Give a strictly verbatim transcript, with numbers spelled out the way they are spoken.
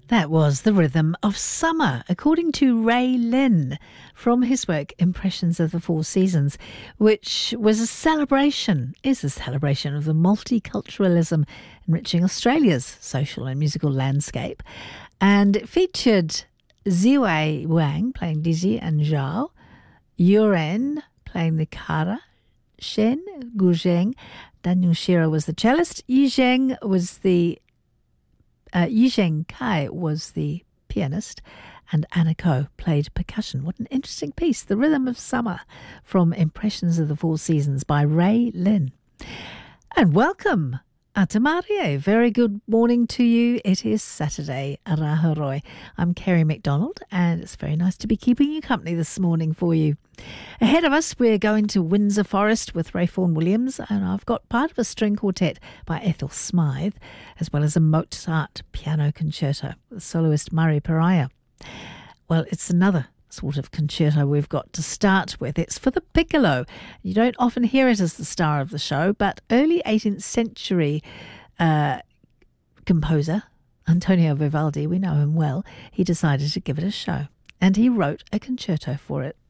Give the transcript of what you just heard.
That was The Rhythm of Summer, according to Ray Lynn, from his work Impressions of the Four Seasons, which was a celebration, is a celebration of the multiculturalism enriching Australia's social and musical landscape. And it featured Ziwei Wang playing Dizzy and Zhao, Yuren playing the kara, Shen Guzheng, Daniel Shearer was the cellist, Yi Zheng was the Uh, Yizheng Kai was the pianist, and Anna Ko played percussion. What an interesting piece. The Rhythm of Summer from Impressions of the Four Seasons by Ray Lynn. And welcome, Atamarie. Very good morning to you. It is Saturday, Araharoi. I'm Kerry McDonald, and it's very nice to be keeping you company this morning for you. Ahead of us, we're going to Windsor Forest with Ray Vaughan Williams, and I've got part of a string quartet by Ethel Smythe, as well as a Mozart piano concerto with soloist Murray Pariah. Well, it's another sort of concerto we've got to start with. It's for the piccolo. You don't often hear it as the star of the show, but early eighteenth century uh, composer Antonio Vivaldi, we know him well, he decided to give it a show, and he wrote a concerto for it.